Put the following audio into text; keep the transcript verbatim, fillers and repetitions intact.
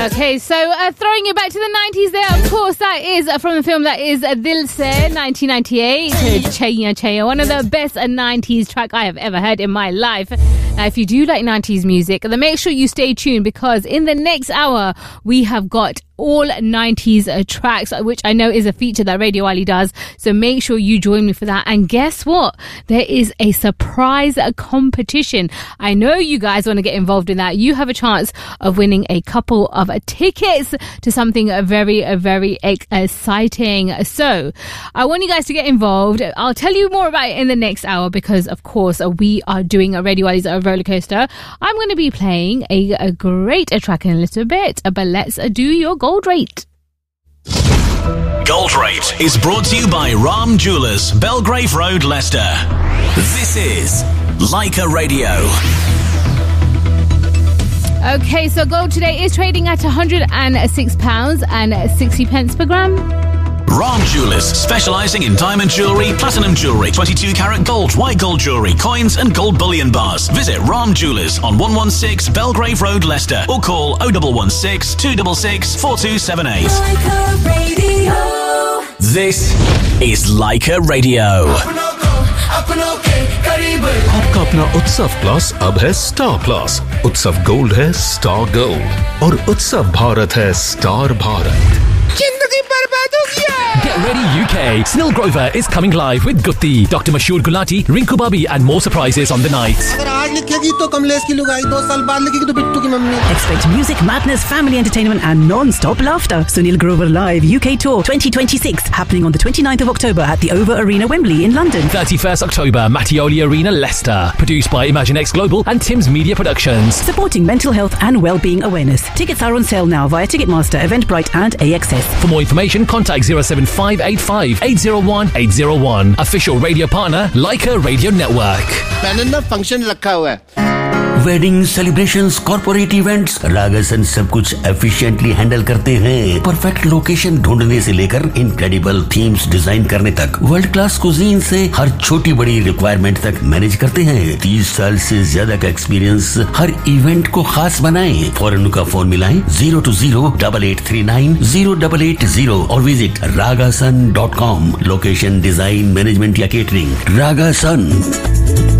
Okay, so uh, throwing you back to the nineties there, of course, that is uh, from the film that is uh, Dil Se, nineteen ninety-eight, Chaiya Chaiya, one of the best uh, nineties track I have ever heard in my life. Now, if you do like nineties music, then make sure you stay tuned, because in the next hour, we have got all nineties uh, tracks, which I know is a feature that Radio Ali does. So make sure you join me for that. And guess what? There is a surprise uh, competition. I know you guys want to get involved in that. You have a chance of winning a couple of uh, tickets to something uh, very, uh, very exciting. So I want you guys to get involved. I'll tell you more about it in the next hour, because of course uh, we are doing a Radio Ali's uh, roller coaster. I'm going to be playing a, a great uh, track in a little bit, uh, but let's uh, do your Gold Rate. Gold Rate is brought to you by Ram Jewelers, Belgrave Road, Leicester. This is Leica Radio. Okay, so gold today is trading at one hundred six pounds sixty per gram. Ram Jewelers, specialising in diamond jewellery, platinum jewellery, twenty-two carat gold, white gold jewellery, coins and gold bullion bars. Visit Ram Jewelers on one one six Belgrave Road, Leicester, or call oh one one six, two six six, four two seven eight. Leica Radio. This is Leica Radio. आपका अपना उत्सव plus अब है star plus. उत्सव gold है star gold और उत्सव भारत है स्टार भारत. जिंदगी बर्बाद हो गया. Get ready U K. Snil Grover is coming live with Gutti, Doctor Mashoor Gulati, Rinku Babi and more surprises on the night. अगर आज लिखेगी तो कमलेश की लुगाई, दो साल बाद लिखेगी तो बिट्टू की mummy. Expect music, madness, family entertainment and non-stop laughter. Sunil Grover Live U K Tour twenty twenty-six happening on the twenty-ninth of October at the Over Arena, Wembley in London. thirty-first October, Mattioli Arena, Leicester. Produced by ImagineX Global and Tim's Media Productions. Supporting mental health and well-being awareness. Tickets are on sale now via Ticketmaster, Eventbrite and A X S. For more information, contact zero seven five eight five eight zero one eight zero one. Official radio partner, Leica Radio Network. मैंने ना function रखा हुआ है. Wedding celebrations, corporate events, रागासन सब कुछ efficiently handle करते हैं. Perfect location ढूंढने से लेकर इनक्रेडिबल थीम्स डिजाइन करने तक, वर्ल्ड क्लास कुजीन से हर छोटी बड़ी रिक्वायरमेंट तक मैनेज करते हैं. तीस साल से ज्यादा का एक्सपीरियंस हर इवेंट को खास बनाएं. फौरन उनका फोन मिलाएं zero to zero double eight three nine zero double eight zero और visit रागासन dot com. Location, design, management या केटरिंग, रागासन.